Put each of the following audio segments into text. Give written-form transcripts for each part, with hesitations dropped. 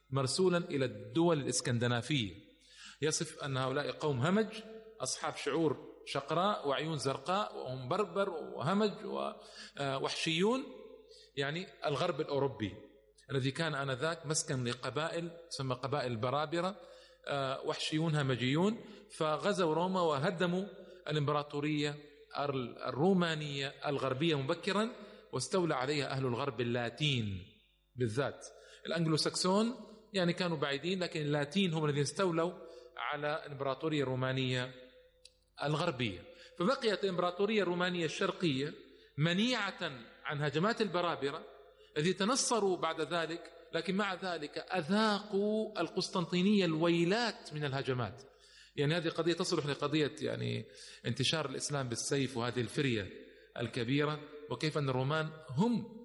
مرسولا إلى الدول الإسكندنافية، يصف أن هؤلاء قوم همج أصحاب شعور شقراء وعيون زرقاء وهم بربر وهمج ووحشيون، يعني الغرب الأوروبي الذي كان آنذاك مسكن لقبائل تسمى قبائل البرابرة، وحشيون همجيون، فغزوا روما وهدموا الإمبراطورية الرومانية الغربية مبكرا، واستولى عليها أهل الغرب اللاتين بالذات. الأنجلو ساكسون يعني كانوا بعيدين، لكن اللاتين هم الذين استولوا على الإمبراطورية الرومانية الغربية. فبقيت الإمبراطورية الرومانية الشرقية منيعة عن هجمات البرابرة الذي تنصروا بعد ذلك، لكن مع ذلك أذاقوا القسطنطينية الويلات من الهجمات. يعني هذه قضية تصلح لقضية يعني انتشار الإسلام بالسيف وهذه الفرية الكبيرة، وكيف أن الرومان هم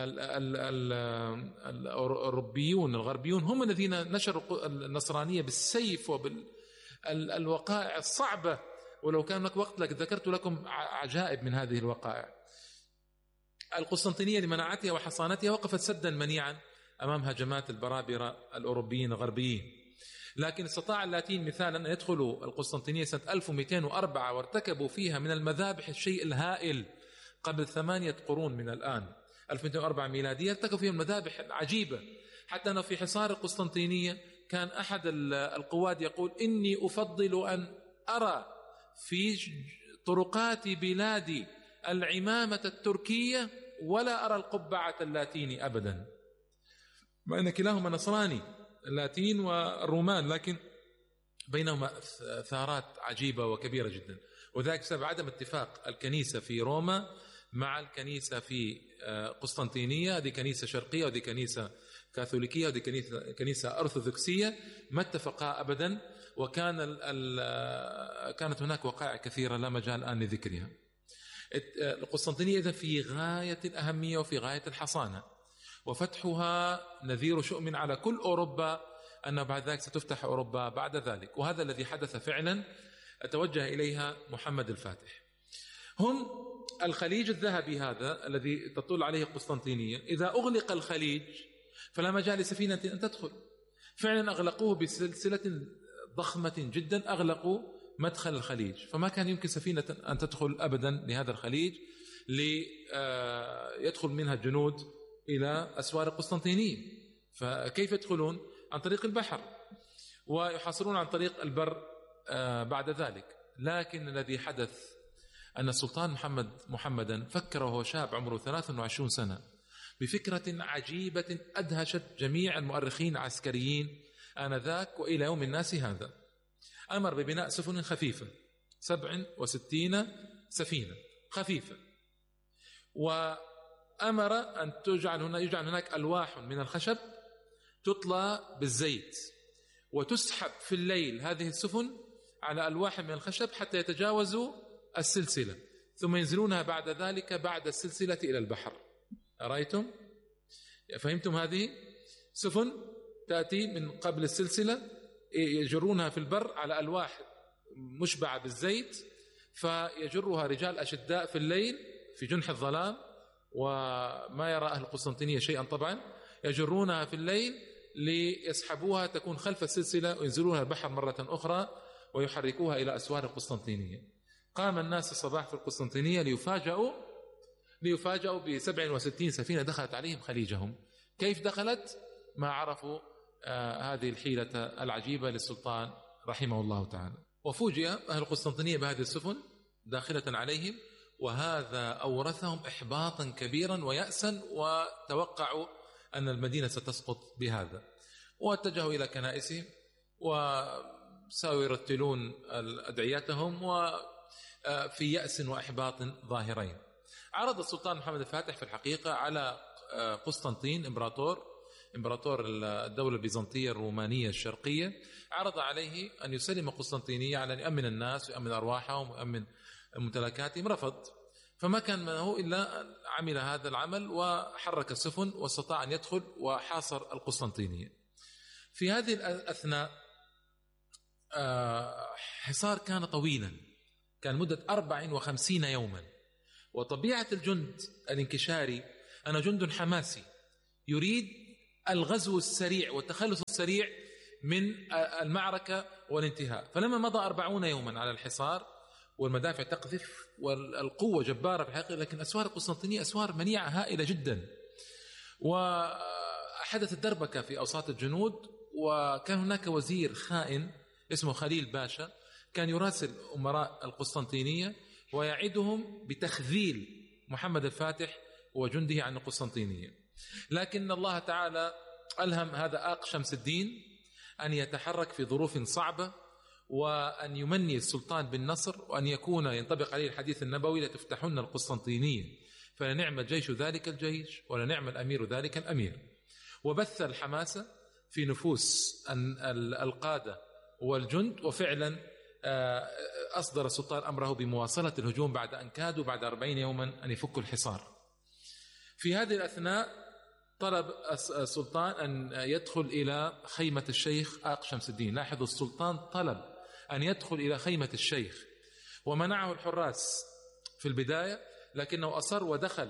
الأوروبيون الغربيون هم الذين نشروا النصرانية بالسيف وبالوقائع الصعبة. ولو كان لك وقت لك ذكرت لكم عجائب من هذه الوقائع. القسطنطينية لمناعتها وحصانتها وقفت سدا منيعا أمام هجمات البرابرة الأوروبيين الغربيين، لكن استطاع اللاتين مثالا أن يدخلوا القسطنطينية سنة 1204 وارتكبوا فيها من المذابح الشيء الهائل. قبل 8 قرون من الآن 1204 ميلادية ارتكبوا فيها المذابح العجيبة، حتى أنه في حصار القسطنطينية كان أحد القواد يقول: إني أفضل أن أرى في طرقات بلادي العمامة التركية ولا أرى القبعة اللاتيني أبدا، مع أن كلاهما نصراني اللاتين والرومان، لكن بينهما ثارات عجيبة وكبيرة جدا. وذلك بسبب عدم اتفاق الكنيسة في روما مع الكنيسة في قسطنطينية. هذه كنيسة شرقية وهذه كنيسة كاثوليكية وهذه كنيسة أرثوذكسية، ما اتفقا أبدا، كانت هناك وقائع كثيرة لا مجال الآن لذكرها. القسطنطينية إذن في غاية الأهمية وفي غاية الحصانة، وفتحها نذير شؤم على كل أوروبا، أن بعد ذلك ستفتح أوروبا بعد ذلك. وهذا الذي حدث فعلا، توجه إليها محمد الفاتح. هم الخليج الذهبي هذا الذي تطل عليه قسطنطينية، إذا أغلق الخليج فلا مجال لسفينة أن تدخل. فعلا أغلقوه بسلسلة ضخمة جدا، أغلقوا مدخل الخليج، فما كان يمكن سفينة أن تدخل أبدا لهذا الخليج ليدخل منها الجنود إلى أسوار قسطنطينية. فكيف يدخلون؟ عن طريق البحر، ويحاصرون عن طريق البر بعد ذلك. لكن الذي حدث أن السلطان محمدا فكر وهو شاب عمره 23 سنة بفكرة عجيبة أدهشت جميع المؤرخين العسكريين آنذاك وإلى يوم الناس هذا. أمر ببناء سفن خفيفة 67 سفينة خفيفة، وأمر أن يجعل هناك ألواح من الخشب تطلى بالزيت، وتسحب في الليل هذه السفن على ألواح من الخشب حتى يتجاوزوا السلسلة، ثم ينزلونها بعد ذلك بعد السلسلة إلى البحر. أرأيتم؟ فهمتم؟ هذه سفن تأتي من قبل السلسلة، يجرونها في البر على ألواح مشبعة بالزيت، فيجرها رجال أشداء في الليل في جنح الظلام، وما يرى أهل القسطنطينية شيئا طبعا، يجرونها في الليل ليسحبوها تكون خلف السلسلة وينزلونها البحر مرة أخرى ويحركوها إلى أسوار القسطنطينية. قام الناس الصباح في القسطنطينية ليفاجأوا ب67 سفينة دخلت عليهم خليجهم. كيف دخلت؟ ما عرفوا هذه الحيلة العجيبة للسلطان رحمه الله تعالى. وفوجئ أهل القسطنطينية بهذه السفن داخلة عليهم، وهذا أورثهم إحباطا كبيرا ويأسا، وتوقعوا أن المدينة ستسقط بهذا، واتجهوا إلى كنائسهم وسيرتلون أدعيتهم وفي يأس وإحباط ظاهرين. عرض السلطان محمد الفاتح في الحقيقة على قسطنطين إمبراطور الدولة البيزنطية الرومانية الشرقية، عرض عليه أن يسلم قسطنطينية على أن يأمن الناس ويأمن أرواحهم ويأمن ممتلكاتهم. رفض، فما كان منه إلا عمل هذا العمل وحرك السفن واستطاع أن يدخل وحاصر القسطنطينية. في هذه الأثناء حصار كان طويلا، كان مدة 54 يوما. وطبيعة الجند الانكشاري أنا جند حماسي يريد الغزو السريع والتخلص السريع من المعركة والانتهاء. فلما مضى 40 يوما على الحصار والمدافع تقذف والقوة جبارة في الحقيقة، لكن أسوار القسطنطينية أسوار منيعة هائلة جدا، وحدثت دربكة في أوساط الجنود. وكان هناك وزير خائن اسمه خليل باشا كان يراسل أمراء القسطنطينية ويعدهم بتخذيل محمد الفاتح وجنده عن القسطنطينية. لكن الله تعالى ألهم هذا آق شمس الدين أن يتحرك في ظروف صعبة، وأن يمني السلطان بالنصر، وأن يكون ينطبق عليه الحديث النبوي: لتفتحن القسطنطينية فلنعم الجيش ذلك الجيش ولنعم الأمير ذلك الأمير. وبث الحماسة في نفوس القادة والجند، وفعلا أصدر السلطان أمره بمواصلة الهجوم بعد أن كادوا بعد 40 يوما أن يفكوا الحصار. في هذه الأثناء طلب السلطان أن يدخل إلى خيمة الشيخ آق شمس الدين. لاحظوا، السلطان طلب أن يدخل إلى خيمة الشيخ ومنعه الحراس في البداية، لكنه أصر ودخل،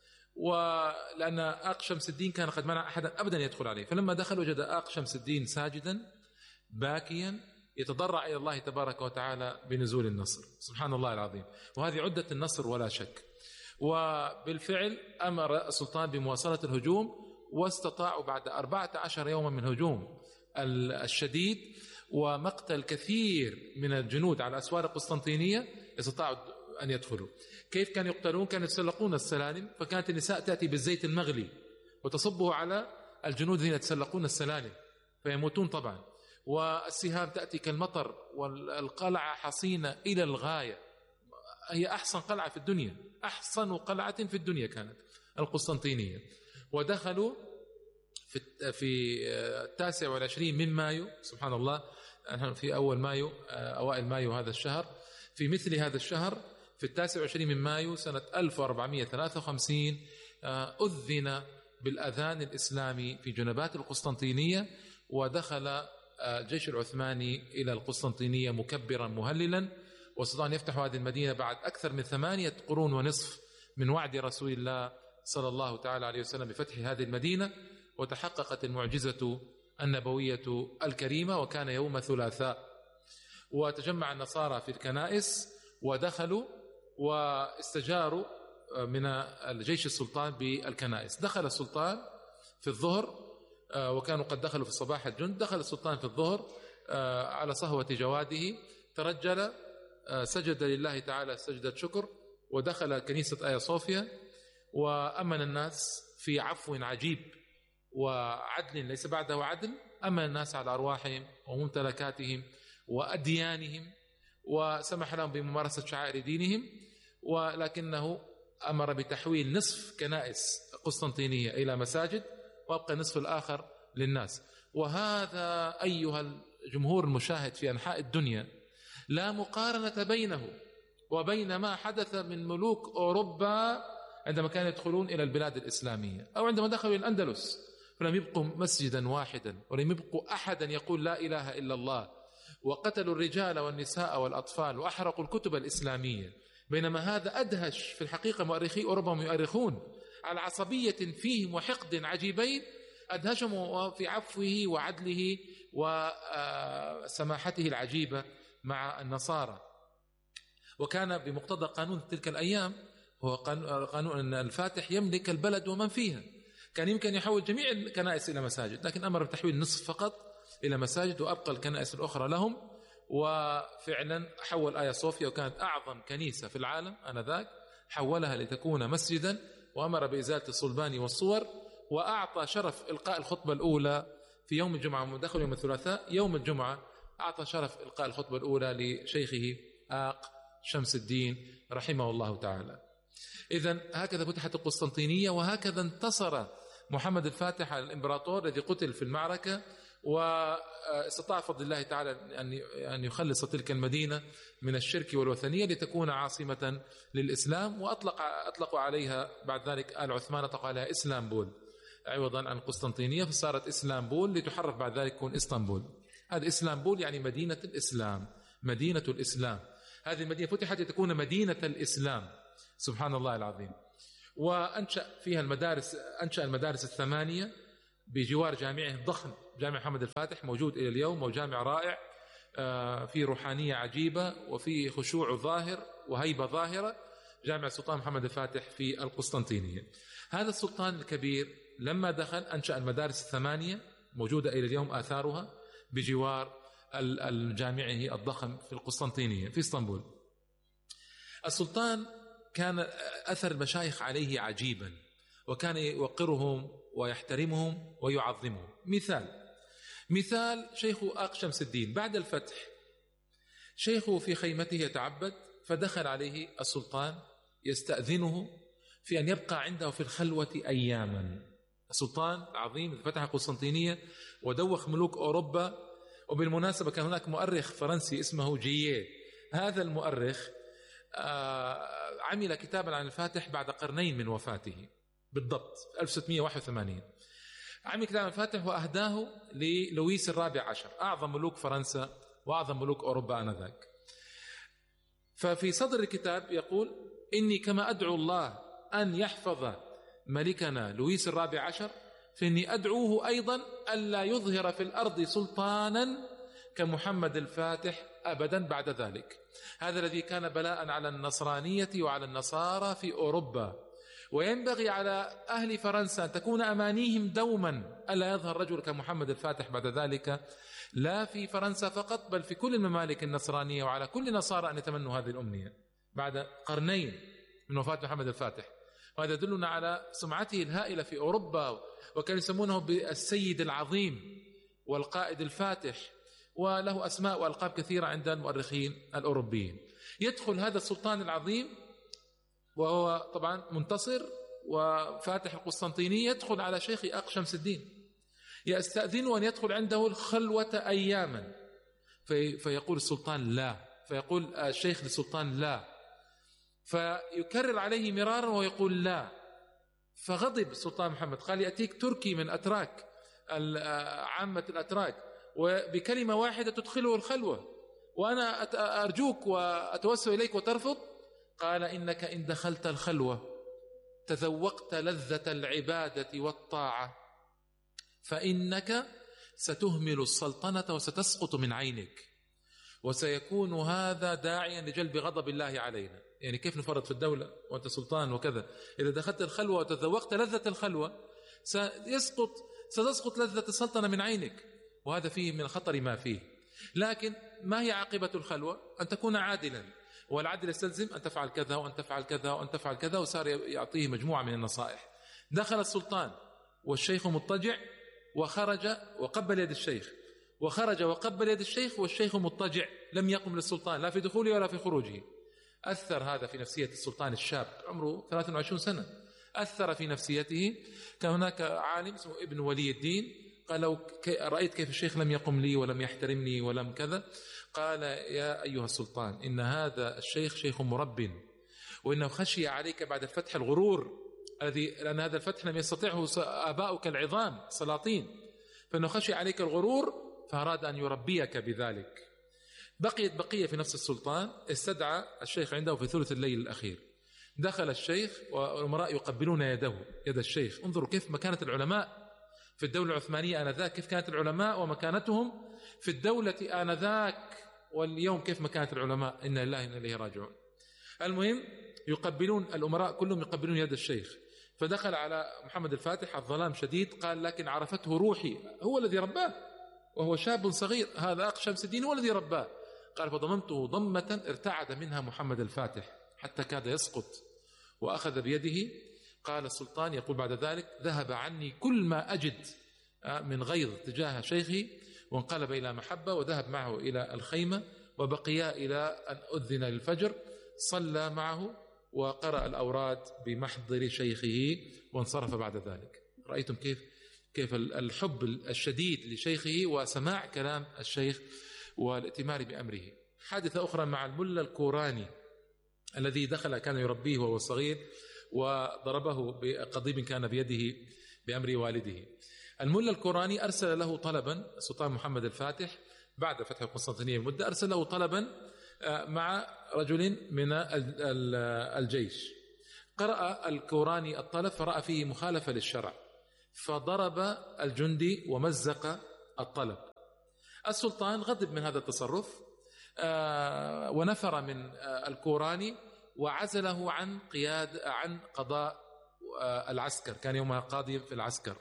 ولأن آق شمس الدين كان قد منع أحدا أبدا يدخل عليه. فلما دخل وجد آق شمس الدين ساجدا باكيا يتضرع إلى الله تبارك وتعالى بنزول النصر. سبحان الله العظيم. وهذه عدة النصر ولا شك. وبالفعل أمر السلطان بمواصلة الهجوم، واستطاعوا بعد 14 يوما من هجوم الشديد ومقتل كثير من الجنود على أسوار القسطنطينية استطاعوا أن يدخلوا. كيف كانوا يقتلون؟ كانوا يتسلقون السلالم، فكانت النساء تأتي بالزيت المغلي وتصبه على الجنود الذين يتسلقون السلالم فيموتون طبعا، والسهام تأتي كالمطر، والقلعة حصينة إلى الغاية. هي أحسن قلعة في الدنيا، أحسن قلعة في الدنيا كانت القسطنطينية. ودخلوا في 29 من مايو. سبحان الله، في أول مايو، أوائل مايو هذا الشهر، في مثل هذا الشهر في 29 من مايو سنة 1453 أذن بالأذان الإسلامي في جنبات القسطنطينية، ودخل الجيش العثماني إلى القسطنطينية مكبرا مهللا، واستطاع أن يفتح هذه المدينة بعد أكثر من 8 قرون ونصف من وعد رسول الله صلى الله تعالى عليه وسلم بفتح هذه المدينة. وتحققت المعجزة النبوية الكريمة، وكان يوم ثلاثاء، وتجمع النصارى في الكنائس ودخلوا واستجاروا من الجيش السلطان بالكنائس. دخل السلطان في الظهر، وكانوا قد دخلوا في الصباح الجند. دخل السلطان في الظهر على صهوة جواده، ترجل، سجد لله تعالى سجدة شكر، ودخل كنيسة آيا صوفيا، وأمن الناس في عفو عجيب وعدل ليس بعده عدل. أمن الناس على أرواحهم وممتلكاتهم وأديانهم، وسمح لهم بممارسة شعائر دينهم، ولكنه أمر بتحويل نصف كنائس قسطنطينية إلى مساجد، وأبقى النصف الآخر للناس. وهذا أيها الجمهور المشاهد في أنحاء الدنيا لا مقارنة بينه وبين ما حدث من ملوك أوروبا عندما كانوا يدخلون إلى البلاد الإسلامية، أو عندما دخلوا الأندلس فلم يبقوا مسجدا واحدا، ولم يبقوا أحدا يقول لا إله إلا الله، وقتلوا الرجال والنساء والأطفال، وأحرقوا الكتب الإسلامية. بينما هذا أدهش في الحقيقة. مؤرخي أوروبا يؤرخون على عصبية فيهم وحقد عجيبين أدهشهم في عفوه وعدله وسماحته العجيبة مع النصارى. وكان بمقتضى قانون تلك الأيام هو قانون أن الفاتح يملك البلد ومن فيها. كان يمكن يحول جميع الكنائس إلى مساجد، لكن أمر بتحويل نصف فقط إلى مساجد، وأبقى الكنائس الأخرى لهم. وفعلا حول آيا صوفيا، وكانت أعظم كنيسة في العالم آنذاك، حولها لتكون مسجدا، وأمر بإزالة الصلبان والصور، وأعطى شرف إلقاء الخطبة الأولى في يوم الجمعة. دخل يوم الثلاثاء، يوم الجمعة أعطى شرف إلقاء الخطبة الأولى لشيخه آق شمس الدين رحمه الله تعالى. إذن هكذا فتحت القسطنطينية، وهكذا انتصر محمد الفاتح على الإمبراطور الذي قتل في المعركة، واستطاع فضل الله تعالى أن يخلص تلك المدينة من الشرك والوثنية لتكون عاصمة للإسلام. وأطلقوا عليها بعد ذلك آل عثمان أطلقوا عليها إسلامبول عوضا عن قسطنطينية، فصارت إسلامبول لتحرف بعد ذلك تكون إسطنبول. هذا إسلامبول يعني مدينة الإسلام، مدينة الإسلام. هذه المدينة فتحت لتكون مدينة الإسلام. سبحان الله العظيم. وأنشأ فيها المدارس، أنشأ المدارس الثمانية بجوار جامعه الضخم جامع محمد الفاتح، موجود إلى اليوم، وجامع رائع في روحانية عجيبة وفي خشوع ظاهر وهيبة ظاهرة، جامع السلطان محمد الفاتح في القسطنطينية. هذا السلطان الكبير لما دخل أنشأ المدارس الثمانية، موجودة إلى اليوم آثارها بجوار جامعه الضخم في القسطنطينية في اسطنبول. السلطان كان أثر المشايخ عليه عجيبا، وكان يوقرهم ويحترمهم ويعظمهم. مثال شيخ آق شمس الدين بعد الفتح، شيخه في خيمته يتعبد، فدخل عليه السلطان يستأذنه في أن يبقى عنده في الخلوة أياما. السلطان العظيم فتح القسطنطينية ودوخ ملوك أوروبا. وبالمناسبة كان هناك مؤرخ فرنسي اسمه جييه، هذا المؤرخ عمل كتابا عن الفاتح بعد قرنين من وفاته بالضبط 1681. عمل كتاب الفاتح وأهداه للويس الرابع عشر، أعظم ملوك فرنسا وأعظم ملوك أوروبا آنذاك. ففي صدر الكتاب يقول: إني كما أدعو الله أن يحفظ ملكنا لويس الرابع عشر، فإني أدعوه أيضا ألا يظهر في الأرض سلطانا كمحمد الفاتح أبدا بعد ذلك. هذا الذي كان بلاء على النصرانية وعلى النصارى في أوروبا، وينبغي على أهل فرنسا أن تكون أمانيهم دوما ألا يظهر رجل كمحمد الفاتح بعد ذلك، لا في فرنسا فقط بل في كل الممالك النصرانية، وعلى كل نصارى أن يتمنوا هذه الأمنية بعد قرنين من وفاة محمد الفاتح. وهذا يدلنا على سمعته الهائلة في أوروبا، وكانوا يسمونه بالسيد العظيم والقائد الفاتح، وله أسماء وألقاب كثيرة عند المؤرخين الأوروبيين. يدخل هذا السلطان العظيم وهو طبعا منتصر وفاتح القسطنطينية، يدخل على شيخ آق شمس الدين يستأذن أن يدخل عنده الخلوة أياما، فيقول السلطان لا، فيقول الشيخ للسلطان لا، فيكرر عليه مرارا ويقول لا. فغضب السلطان محمد، قال: يأتيك تركي من أتراك عامة الأتراك وبكلمة واحدة تدخله الخلوة، وأنا أرجوك وأتوسل إليك وترفض؟ قال: إنك إن دخلت الخلوة تذوقت لذة العبادة والطاعة، فإنك ستهمل السلطنة وستسقط من عينك، وسيكون هذا داعيا لجلب غضب الله علينا. يعني كيف نفرط في الدولة وأنت سلطان وكذا؟ إذا دخلت الخلوة وتذوقت لذة الخلوة ستسقط لذة السلطنة من عينك، وهذا فيه من الخطر ما فيه. لكن ما هي عاقبة الخلوة؟ أن تكون عادلا، والعدل يستلزم أن تفعل كذا وأن تفعل كذا وأن تفعل كذا، وصار يعطيه مجموعة من النصائح. دخل السلطان والشيخ مضطجع، وخرج وقبل يد الشيخ، وخرج وقبل يد الشيخ والشيخ مضطجع، لم يقم للسلطان لا في دخوله ولا في خروجه. أثر هذا في نفسية السلطان الشاب عمره 23 سنة، أثر في نفسيته. كان هناك عالم اسمه ابن ولي الدين قال: لو رأيت كيف الشيخ لم يقم لي ولم يحترمني ولم كذا، قال: يا أيها السلطان، إن هذا الشيخ شيخ مرب، وإنه خشي عليك بعد الفتح الغرور لأن هذا الفتح لم يستطيعه آباؤك العظام السلاطين، فإنه خشي عليك الغرور فأراد أن يربيك بذلك. بقيت بقية في نفس السلطان، استدعى الشيخ عنده في ثلث الليل الأخير. دخل الشيخ والأمراء يقبلون يد الشيخ. انظروا كيف مكانة العلماء في الدولة العثمانية آنذاك، كيف كانت العلماء ومكانتهم في الدولة آنذاك، واليوم كيف مكانة العلماء. إنا لله وإنا إليه راجعون. المهم يقبلون الأمراء كلهم يقبلون يد الشيخ. فدخل على محمد الفاتح الظلام شديد، قال: لكن عرفته روحي، هو الذي رباه وهو شاب صغير، هذا آق شمس الدين هو الذي رباه. قال: فضممته ضمة ارتعد منها محمد الفاتح حتى كاد يسقط، وأخذ بيده. قال السلطان يقول بعد ذلك: ذهب عني كل ما أجد من غيظ تجاه شيخي، وانقلب إلى محبة، وذهب معه إلى الخيمة، وبقيا إلى أن أذن للفجر. صلى معه وقرأ الأوراد بمحضر شيخه وانصرف بعد ذلك. رأيتم كيف الحب الشديد لشيخه وسماع كلام الشيخ والائتمار بأمره. حادثة أخرى مع الملا الكوراني الذي دخل كان يربيه وهو صغير، وضربه بقضيب كان بيده بأمر والده. الملا الكوراني أرسل له طلبا، السلطان محمد الفاتح بعد فتح القسطنطينية بمدة أرسل له طلبا مع رجل من الجيش. قرأ الكوراني الطلب فرأى فيه مخالفة للشرع، فضرب الجندي ومزق الطلب. السلطان غضب من هذا التصرف ونفر من الكوراني وعزله عن قضاء العسكر، كان يومها قاضي في العسكر.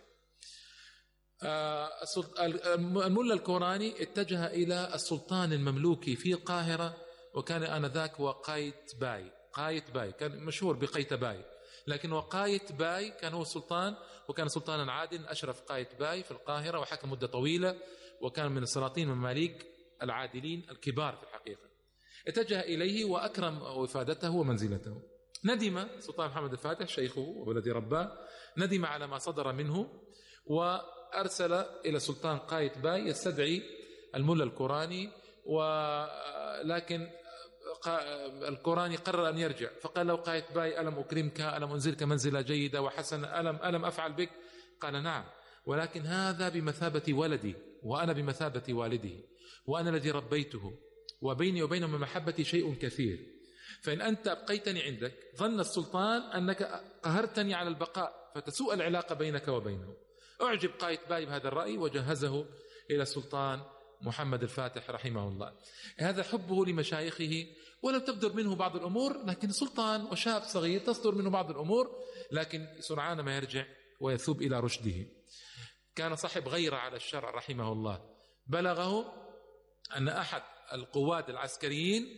الملا الكوراني اتجه إلى السلطان المملوكي في القاهرة، وكان آنذاك هو قايتباي كان مشهور بقيتباي، لكن وقايتباي كان هو السلطان، وكان سلطانا عادلا أشرف قايتباي في القاهرة وحكم مدة طويلة، وكان من السلاطين المماليك العادلين الكبار في الحقيقة. اتجه إليه وأكرم وفادته ومنزلته. ندم سلطان محمد الفاتح شيخه والذي رباه، ندم على ما صدر منه، وأرسل إلى السلطان قايتباي يستدعي الملا الكوراني، ولكن الكوراني قرر أن يرجع، فقال له قايتباي: ألم أكرمك؟ ألم أنزلك منزلة جيدة وحسنة؟ ألم أفعل بك؟ قال: نعم، ولكن هذا بمثابة ولدي وأنا بمثابة والده، وأنا الذي ربيته، وبيني وبينه من محبتي شيء كثير، فإن أنت أبقيتني عندك ظن السلطان أنك قهرتني على البقاء فتسوء العلاقة بينك وبينه. أعجب قايتباي بهذا الرأي وجهزه إلى السلطان محمد الفاتح رحمه الله. هذا حبه لمشايخه، ولم تبدر منه بعض الأمور، لكن سلطان وشاب صغير تصدر منه بعض الأمور، لكن سرعان ما يرجع ويثوب إلى رشده. كان صاحب غيرة على الشرع رحمه الله، بلغه أن أحد القواد العسكريين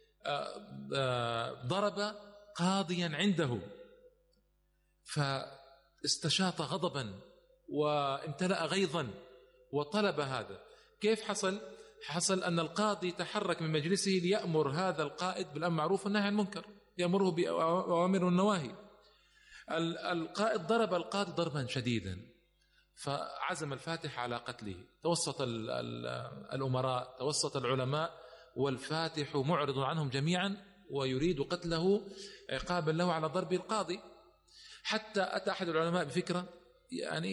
ضرب قاضيا عنده، فاستشاط غضبا وامتلأ غيظا وطلب هذا. كيف حصل أن القاضي تحرك من مجلسه ليأمر هذا القائد بالأمر بالمعروف والنهي عن المنكر، يأمره بأوامر والنواهي. القائد ضرب القاضي ضربا شديدا، فعزم الفاتح على قتله. توسط الأمراء، توسط العلماء، والفاتح معرض عنهم جميعا ويريد قتله عقابا له على ضرب القاضي. حتى أتى أحد العلماء بفكرة يعني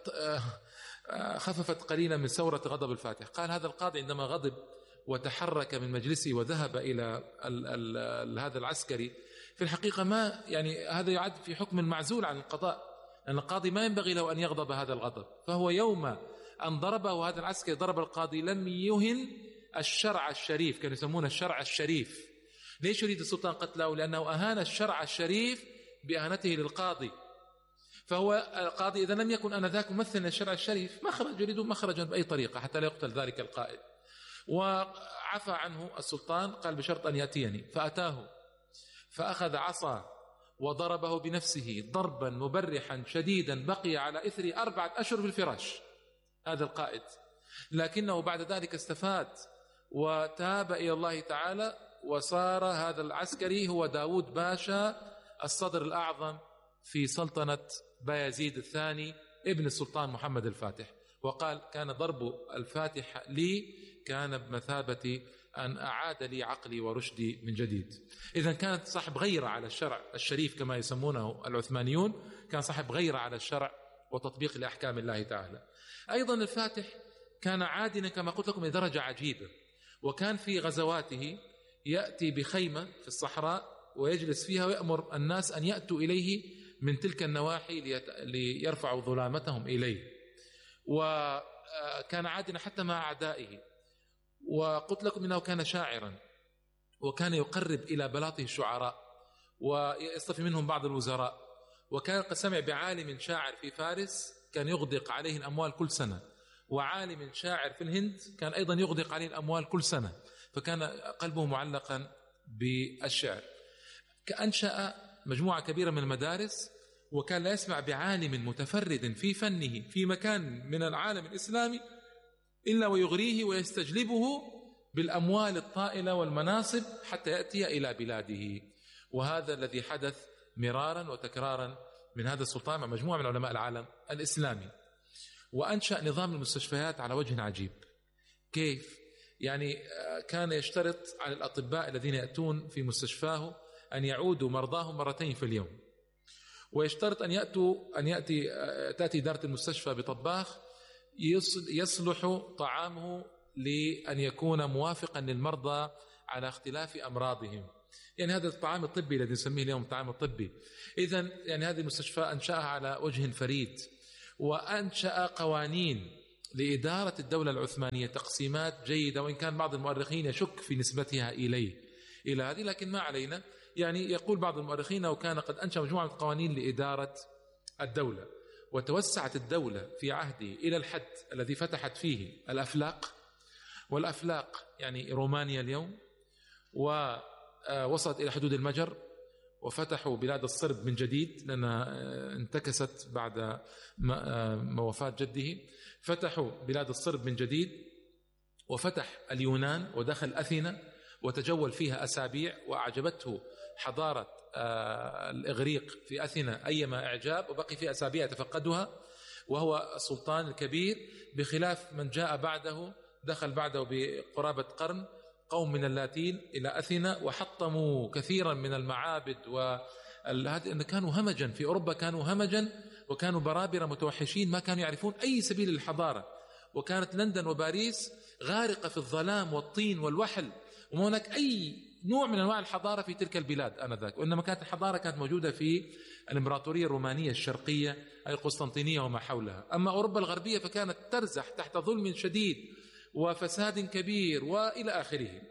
خففت قليلا من ثورة غضب الفاتح. قال: هذا القاضي عندما غضب وتحرك من مجلسه وذهب إلى هذا العسكري، في الحقيقة ما يعني هذا يعد في حكم معزول عن القضاء، لأن القاضي ما ينبغي له أن يغضب هذا الغضب. فهو يوم أن ضربه هذا العسكري ضرب القاضي لم يهن الشرع الشريف، كانوا يسمونه الشرع الشريف. ليش يريد السلطان قتله؟ لأنه أهان الشرع الشريف بإهانته للقاضي. فهو القاضي إذا لم يكن آنذاك ممثلا للشرع الشريف يريد مخرجا بأي طريقة حتى لا يقتل ذلك القائد. وعفى عنه السلطان، قال: بشرط أن يأتيني. فأتاه، فأخذ عصا وضربه بنفسه ضربا مبرحا شديدا، بقي على إثر 4 أشهر في الفراش هذا القائد، لكنه بعد ذلك استفاد وتاب إلى الله تعالى، وصار هذا العسكري هو داود باشا الصدر الأعظم في سلطنة بايزيد الثاني ابن السلطان محمد الفاتح. وقال: كان ضرب الفاتح لي كان بمثابة أن أعاد لي عقلي ورشدي من جديد. إذن كانت صاحب غيرة على الشرع الشريف كما يسمونه العثمانيون، كان صاحب غيرة على الشرع وتطبيق لأحكام الله تعالى. أيضا الفاتح كان عادلا كما قلت لكم لدرجة عجيبة، وكان في غزواته يأتي بخيمة في الصحراء ويجلس فيها ويأمر الناس أن يأتوا إليه من تلك النواحي ليرفعوا ظلامتهم إليه. وكان عادلا حتى مع أعدائه. وقلت لكم إنه كان شاعرا، وكان يقرب إلى بلاطه الشعراء ويصطفي منهم بعض الوزراء. وكان قد سمع بعالم شاعر في فارس كان يغدق عليه الأموال كل سنة، وعالم شاعر في الهند كان أيضا يغدق عليه الأموال كل سنة، فكان قلبه معلقا بالشعر. كأنشأ مجموعة كبيرة من المدارس، وكان لا يسمع بعالم متفرد في فنه في مكان من العالم الإسلامي إلا ويغريه ويستجلبه بالأموال الطائلة والمناصب حتى يأتي إلى بلاده. وهذا الذي حدث مرارا وتكرارا من هذا السلطان مع مجموعة من علماء العالم الإسلامي. وأنشأ نظام المستشفيات على وجه عجيب. كيف؟ يعني كان يشترط على الأطباء الذين يأتون في مستشفاه أن يعودوا مرضاهم 2 مرات في اليوم، ويشترط تأتي إدارة المستشفى بطباخ يصلح طعامه لأن يكون موافقا للمرضى على اختلاف أمراضهم. يعني هذا الطعام الطبي الذي نسميه اليوم الطعام الطبي. إذن يعني هذه المستشفى أنشأها على وجه فريد، وأنشأ قوانين لإدارة الدولة العثمانية، تقسيمات جيدة، وإن كان بعض المؤرخين يشك في نسبتها إلى هذه، لكن ما علينا. يعني يقول بعض المؤرخين وكان قد أنشأ مجموعة من القوانين لإدارة الدولة. وتوسعت الدولة في عهده إلى الحد الذي فتحت فيه الأفلاق، والأفلاق يعني رومانيا اليوم، ووصلت إلى حدود المجر، وفتحوا بلاد الصرب من جديد لأنها انتكست بعد وفاة جده. فتحوا بلاد الصرب من جديد، وفتح اليونان ودخل أثينا وتجول فيها أسابيع، وأعجبته حضارة الإغريق في أثينا أيما إعجاب، وبقي في أسابيع يتفقدها وهو السلطان الكبير، بخلاف من جاء بعده. دخل بعده بقرابة قرن قوم من اللاتين إلى أثينا وحطموا كثيرا من المعابد، وهذا كانوا همجا في أوروبا، كانوا همجا وكانوا برابرة متوحشين ما كانوا يعرفون أي سبيل للحضارة. وكانت لندن وباريس غارقة في الظلام والطين والوحل، وما هناك أي نوع من أنواع الحضارة في تلك البلاد آنذاك، وإنما كانت الحضارة كانت موجودة في الإمبراطورية الرومانية الشرقية أي القسطنطينية وما حولها. أما أوروبا الغربية فكانت ترزح تحت ظلم شديد وفساد كبير وإلى آخره.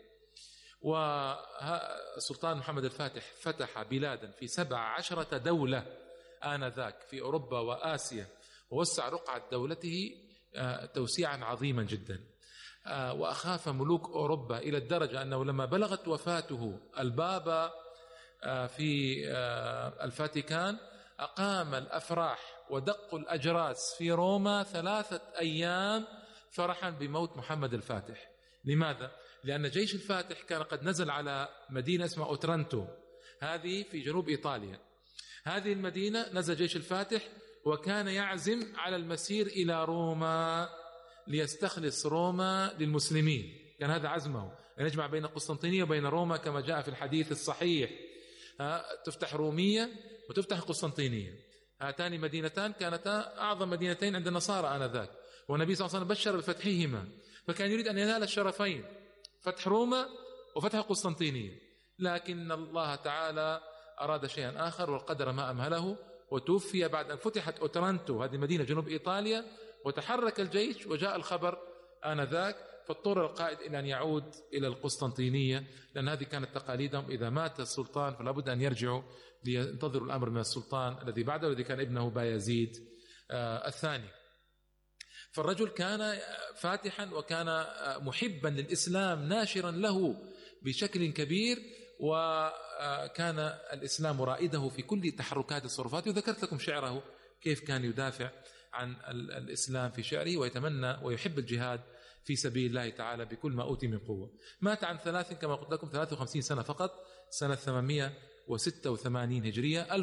والسلطان محمد الفاتح فتح بلادا في 17 دولة آنذاك في أوروبا وآسيا، ووسع رقعة دولته توسيعا عظيما جدا. وأخاف ملوك أوروبا إلى الدرجة أنه لما بلغت وفاته البابا في الفاتيكان أقام الأفراح ودق الأجراس في روما 3 أيام فرحا بموت محمد الفاتح. لماذا؟ لأن جيش الفاتح كان قد نزل على مدينة اسمها أوترانتو، هذه في جنوب إيطاليا. هذه المدينة نزل جيش الفاتح، وكان يعزم على المسير إلى روما ليستخلص روما للمسلمين. كان هذا عزمه، أن يجمع بين قسطنطينية وبين روما كما جاء في الحديث الصحيح. تفتح رومية وتفتح قسطنطينية، هاتان مدينتان كانتا أعظم مدينتين عند النصارى آنذاك، والنبي صلى الله عليه وسلم بشر بفتحهما، فكان يريد أن ينال الشرفين، فتح روما وفتح قسطنطينية. لكن الله تعالى أراد شيئا آخر والقدر ما أمهله، وتوفي بعد أن فتحت أوترانتو هذه مدينة جنوب إيطاليا، وتحرك الجيش وجاء الخبر آنذاك، فاضطر القائد إلى أن يعود إلى القسطنطينية، لأن هذه كانت تقاليدهم، إذا مات السلطان فلا بد أن يرجعوا لينتظروا الأمر من السلطان الذي بعده، الذي كان ابنه بايزيد الثاني. فالرجل كان فاتحا وكان محبا للإسلام ناشرا له بشكل كبير، وكان الإسلام رائده في كل تحركات الصرفات. وذكرت لكم شعره كيف كان يدافع عن الإسلام في شعره، ويتمنى ويحب الجهاد في سبيل الله تعالى بكل ما أوتي من قوة. مات عن كما قلت لكم 53 سنة فقط، سنة 886 هجرية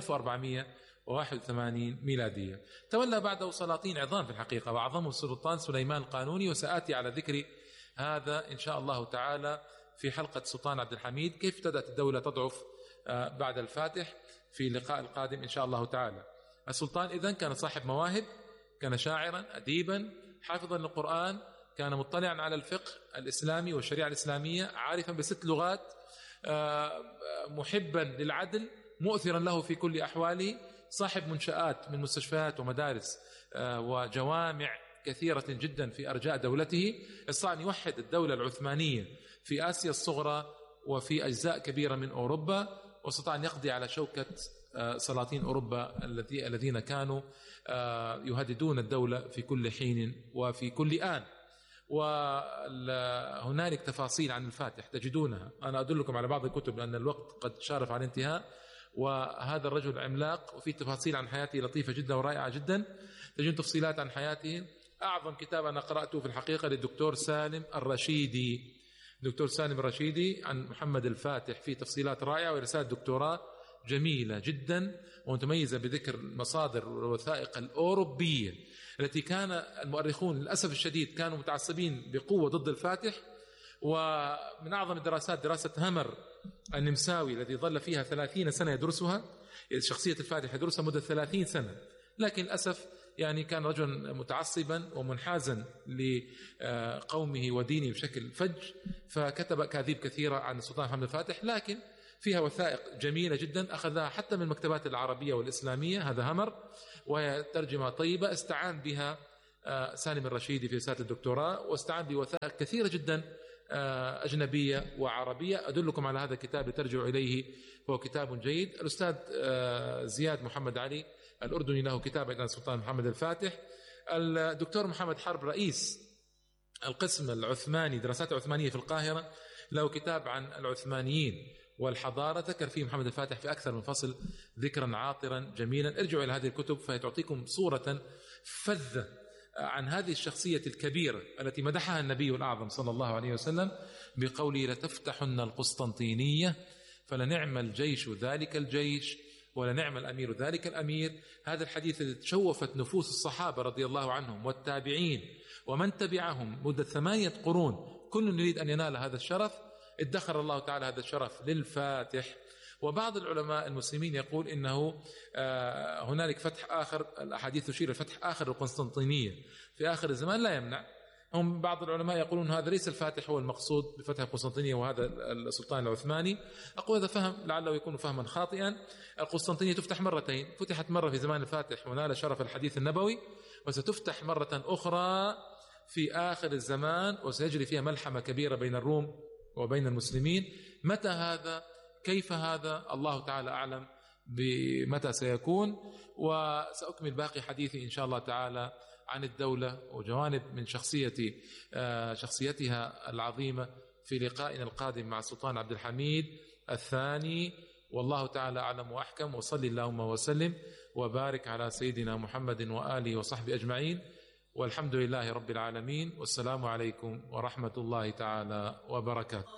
1481 ميلادية. تولى بعده سلاطين عظام في الحقيقة، وأعظمهم السلطان سليمان القانوني، وسآتي على ذكر هذا إن شاء الله تعالى في حلقة سلطان عبد الحميد، كيف ابتدأت الدولة تضعف بعد الفاتح في اللقاء القادم إن شاء الله تعالى. السلطان إذن كان صاحب مواهب، كان شاعرا أديبا حافظا للقرآن، كان مطلعا على الفقه الإسلامي والشريعة الإسلامية، عارفا ب6 لغات، محبا للعدل، مؤثرا له في كل أحواله، صاحب منشآت من مستشفيات ومدارس وجوامع كثيرة جدا في أرجاء دولته. استطاع أن يوحد الدولة العثمانية في آسيا الصغرى وفي أجزاء كبيرة من أوروبا، واستطاع أن يقضي على شوكة سلاطين أوروبا الذين كانوا يهددون الدولة في كل حين وفي كل آن. وهنالك تفاصيل عن الفاتح تجدونها، أنا أدلكم على بعض الكتب لأن الوقت قد شارف على الانتهاء. وهذا الرجل عملاق، وفي تفاصيل عن حياته لطيفة جدا ورائعة جدا، تجدون تفصيلات عن حياته. أعظم كتاب أنا قرأته في الحقيقة للدكتور سالم الرشيدي، دكتور سالم الرشيدي عن محمد الفاتح، في تفصيلات رائعة، ورسالة دكتوراه جميلة جدا ومتميزة بذكر المصادر والوثائق الأوروبية التي كان المؤرخون للأسف الشديد كانوا متعصبين بقوة ضد الفاتح. ومن أعظم الدراسات دراسة همر النمساوي الذي ظل فيها 30 سنة يدرسها، شخصية الفاتح يدرسها مدة 30 سنة، لكن للأسف يعني كان رجل متعصبا ومنحازا لقومه ودينه بشكل فج، فكتب أكاذيب كثيرة عن السلطان محمد الفاتح، لكن فيها وثائق جميلة جدا أخذها حتى من المكتبات العربية والإسلامية، هذا همر. وهي ترجمة طيبة استعان بها سالم الرشيدي في رسالة الدكتوراه، واستعان بوثائق كثيرة جدا أجنبية وعربية. أدلكم على هذا الكتاب لترجعوا إليه، وهو كتاب جيد. الأستاذ زياد محمد علي الأردني له كتاب عن السلطان محمد الفاتح. الدكتور محمد حرب رئيس القسم العثماني دراسات عثمانية في القاهرة له كتاب عن العثمانيين والحضارة، ذكر فيه محمد الفاتح في أكثر من فصل ذكرا عاطرا جميلا. ارجعوا إلى هذه الكتب فهي تعطيكم صورة فذة عن هذه الشخصية الكبيرة التي مدحها النبي الأعظم صلى الله عليه وسلم بقوله: لتفتحن القسطنطينية فلنعم الجيش ذلك الجيش ولنعم الأمير ذلك الأمير. هذا الحديث الذي تشوفت نفوس الصحابة رضي الله عنهم والتابعين ومن تبعهم مدة 8 قرون، كل يريد أن ينال هذا الشرف، ادخر الله تعالى هذا الشرف للفاتح. وبعض العلماء المسلمين يقول إنه هنالك فتح آخر، الأحاديث تشير لفتح آخر القسطنطينية في آخر الزمان لا يمنع. هم بعض العلماء يقولون هذا ليس الفاتح هو المقصود بفتح القسطنطينية وهذا السلطان العثماني. أقول هذا فهم لعله يكون فهما خاطئا. القسطنطينية تفتح مرتين، فتحت مرة في زمان الفاتح ونال شرف الحديث النبوي، وستفتح مرة أخرى في آخر الزمان، وسيجري فيها ملحمة كبيرة بين الروم وبين المسلمين. متى هذا؟ كيف هذا؟ الله تعالى أعلم بمتى سيكون. وسأكمل باقي حديثي إن شاء الله تعالى عن الدولة وجوانب من شخصيتها العظيمة في لقائنا القادم مع السلطان عبد الحميد الثاني. والله تعالى أعلم وأحكم، وصلي اللهم وسلم وبارك على سيدنا محمد وآله وصحبه أجمعين، والحمد لله رب العالمين، والسلام عليكم ورحمة الله تعالى وبركاته.